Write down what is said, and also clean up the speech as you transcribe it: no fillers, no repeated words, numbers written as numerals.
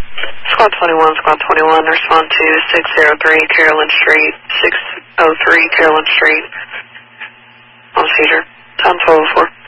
Squad 21, Squad 21, respond to 603 Carolyn Street, 603 Carolyn Street, on seizure, time 1204.